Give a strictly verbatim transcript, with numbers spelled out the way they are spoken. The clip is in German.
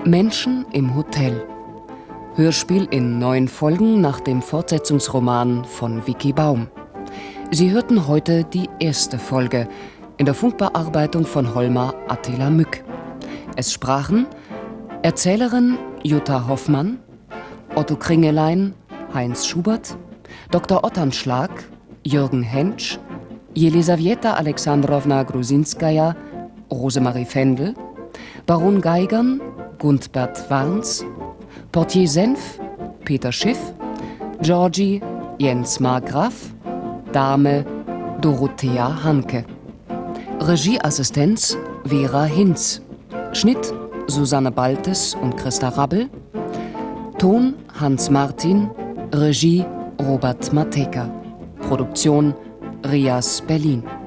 Menschen im Hotel. Hörspiel in neun Folgen nach dem Fortsetzungsroman von Vicky Baum. Sie hörten heute die erste Folge in der Funkbearbeitung von Holmar Attila Mück. Es sprachen Erzählerin Jutta Hoffmann, Otto Kringelein, Heinz Schubert, Doktor Otternschlag, Jürgen Hentsch, Jelisawieta Alexandrowna Grusinskaja, Rosemarie Fendel, Baron Geigern, Gundbert Warns, Portier Senf, Peter Schiff, Georgie, Jens Markgraf, Dame, Dorothea Hanke. Regieassistenz Vera Hinz. Schnitt Susanne Baltes und Christa Rabbel. Ton Hans Martin. Regie Robert Mateka. Produktion Rias Berlin.